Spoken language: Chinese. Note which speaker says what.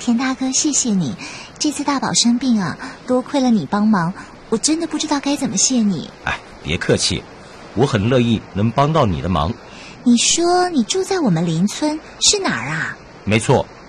Speaker 1: 田大哥，谢谢你，这次大宝生病啊，多亏了你帮忙，我真的不知道该怎么谢你。
Speaker 2: 哎，别客气，我很乐意能帮到你的忙。
Speaker 1: 你说你住在我们邻村是哪儿啊？
Speaker 2: 没错，